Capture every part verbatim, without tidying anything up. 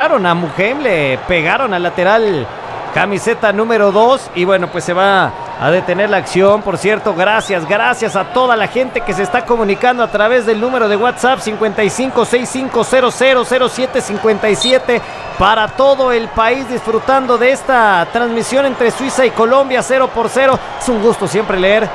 pegaron a Mujem, le pegaron al lateral camiseta número dos y bueno, pues se va a detener la acción. Por cierto, gracias, gracias a toda la gente que se está comunicando a través del número de WhatsApp cincuenta y cinco sesenta y cinco cero cero cero siete cincuenta y siete para todo el país disfrutando de esta transmisión entre Suiza y Colombia cero por cero. Es un gusto siempre leer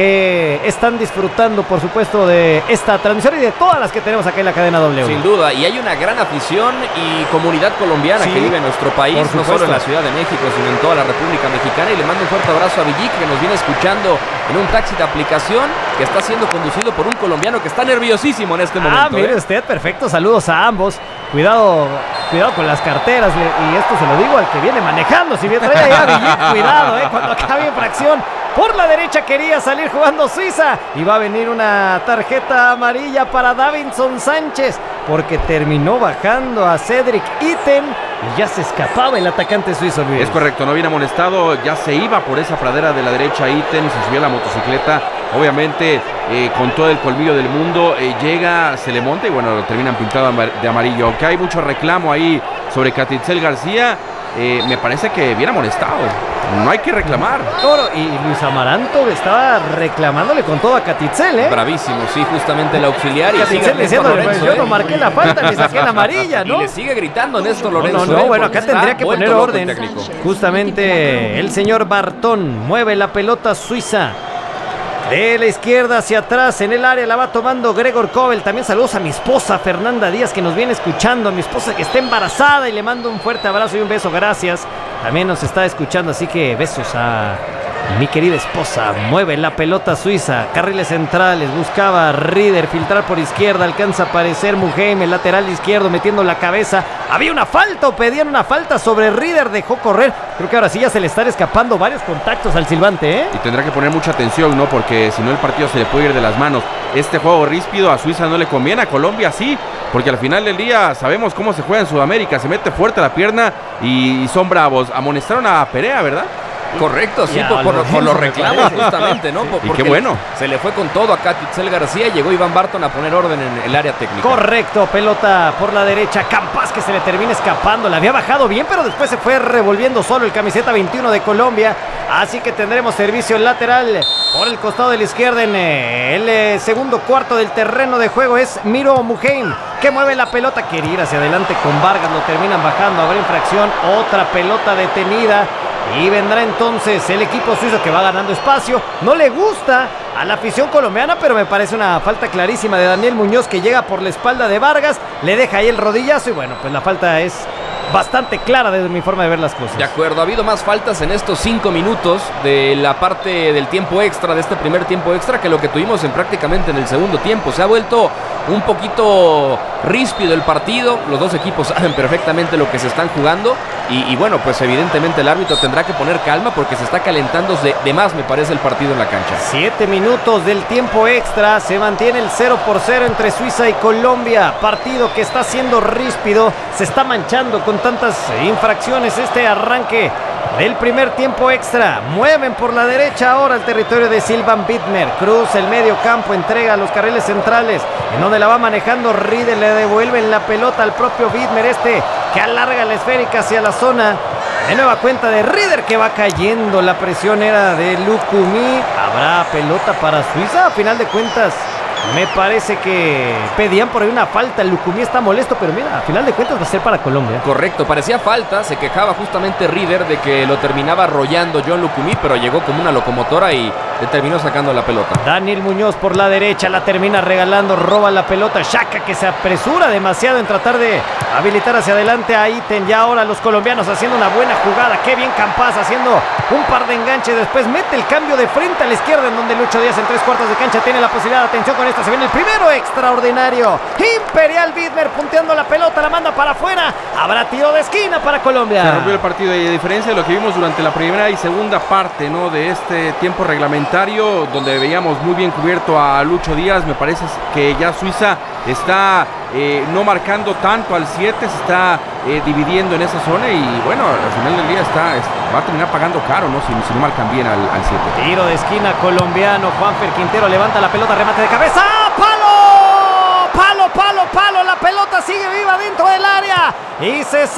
que están disfrutando, por supuesto, de esta transmisión y de todas las que tenemos aquí en la cadena W. Sin duda, y hay una gran afición y comunidad colombiana sí, que vive en nuestro país, no solo en la Ciudad de México, sino en toda la República Mexicana. Y le mando un fuerte abrazo a Villic, que nos viene escuchando en un taxi de aplicación que está siendo conducido por un colombiano que está nerviosísimo en este momento. Ah, mire ¿eh? usted, perfecto, saludos a ambos. Cuidado, cuidado con las carteras, y esto se lo digo al que viene manejando. Si bien trae allá Villic, cuidado, eh, cuando acabe infracción. Por la derecha quería salir jugando Suiza y va a venir una tarjeta amarilla para Davinson Sánchez porque terminó bajando a Cedric Itten y ya se escapaba el atacante suizo, Luis. Es correcto, no viene amonestado, ya se iba por esa pradera de la derecha Itten, se subió a la motocicleta, obviamente eh, con todo el colmillo del mundo, eh, llega, se le monta y bueno, lo terminan pintado de amarillo. Aunque hay mucho reclamo ahí sobre Catitzel García, eh, me parece que viene amonestado. No hay que reclamar. Toro y Luis Amaranto estaba reclamándole con todo a Catitzel, ¿eh? Bravísimo, sí, justamente el auxiliar. Y Catitzel diciéndole, pues, yo no marqué la falta, le saqué la amarilla, ¿no? Y le sigue gritando Néstor Lorenzo. No, no, no, bueno, acá tendría que poner orden. Justamente el señor Bartón mueve la pelota suiza. De la izquierda hacia atrás, en el área la va tomando Gregor Kobel. También saludos a mi esposa Fernanda Díaz, que nos viene escuchando. A mi esposa que está embarazada y le mando un fuerte abrazo y un beso, gracias. También nos está escuchando, así que besos a mi querida esposa. Mueve la pelota suiza, carriles centrales, buscaba Rieder filtrar por izquierda, alcanza a aparecer Mujem, el lateral izquierdo metiendo la cabeza. Había una falta o pedían una falta sobre Rieder, dejó correr. Creo que ahora sí ya se le están escapando varios contactos al silbante, ¿eh? Y tendrá que poner mucha atención, ¿no? Porque si no el partido se le puede ir de las manos. Este juego ríspido a Suiza no le conviene, a Colombia sí, porque al final del día sabemos cómo se juega en Sudamérica, se mete fuerte la pierna y son bravos. Amonestaron a Perea, ¿verdad? Correcto, sí, por, por, por los reclamos justamente, ¿no? Y qué bueno. Se le fue con todo a Catitzel García y llegó Iván Barton a poner orden en el área técnica. Correcto, pelota por la derecha, Campas que se le termina escapando, la había bajado bien, pero después se fue revolviendo solo el camiseta veintiuno de Colombia, así que tendremos servicio lateral por el costado de la izquierda en el segundo cuarto del terreno de juego. Es Miro Mujem que mueve la pelota, quiere ir hacia adelante con Vargas, lo terminan bajando, habrá infracción, otra pelota detenida. Y vendrá entonces el equipo suizo que va ganando espacio. No le gusta a la afición colombiana, pero me parece una falta clarísima de Daniel Muñoz, que llega por la espalda de Vargas, le deja ahí el rodillazo y bueno, pues la falta es bastante clara desde mi forma de ver las cosas. De acuerdo, ha habido más faltas en estos cinco minutos de la parte del tiempo extra, de este primer tiempo extra, que lo que tuvimos en prácticamente en el segundo tiempo. Se ha vuelto un poquito ríspido el partido, los dos equipos saben perfectamente lo que se están jugando y, y bueno, pues evidentemente el árbitro tendrá que poner calma porque se está calentando de, de más, me parece, el partido en la cancha. Siete minutos del tiempo extra, se mantiene el cero por cero entre Suiza y Colombia, partido que está siendo ríspido, se está manchando con tantas infracciones este arranque del primer tiempo extra. Mueven por la derecha ahora el territorio de Silvan Bittner, cruza el medio campo, entrega a los carriles centrales, en donde la va manejando Rieder, le devuelven la pelota al propio Bittner, este que alarga la esférica hacia la zona. De nueva cuenta de Rieder que va cayendo, la presión era de Lucumí. Habrá pelota para Suiza, a final de cuentas me parece que pedían por ahí una falta. El Lucumí está molesto, pero mira, a final de cuentas va a ser para Colombia. Correcto, parecía falta, se quejaba justamente Rieder de que lo terminaba arrollando John Lucumí, pero llegó como una locomotora y le terminó sacando la pelota. Daniel Muñoz por la derecha, la termina regalando, roba la pelota Xhaka, que se apresura demasiado en tratar de habilitar hacia adelante a Itten. Ya ahora los colombianos haciendo una buena jugada, qué bien Campas haciendo un par de enganches, después mete el cambio de frente a la izquierda, en donde Lucho Díaz en tres cuartos de cancha tiene la posibilidad. Atención con esta, se viene el primero extraordinario, Imperial Bittner punteando la pelota, la manda para afuera, habrá tiro de esquina para Colombia. Se rompió el partido, y a diferencia de lo que vimos durante la primera y segunda parte, ¿no?, de este tiempo reglamentario, donde veíamos muy bien cubierto a Lucho Díaz, me parece que ya Suiza está eh, no marcando tanto al siete, se está eh, dividiendo en esa zona y bueno, al final del día está, está va a terminar pagando caro, ¿no?, si, si no marcan bien al siete. Tiro de esquina colombiano, Juanfer Quintero levanta la pelota, remate de cabeza, ¡palo! ¡Palo, palo, palo! La pelota sigue viva dentro del área y se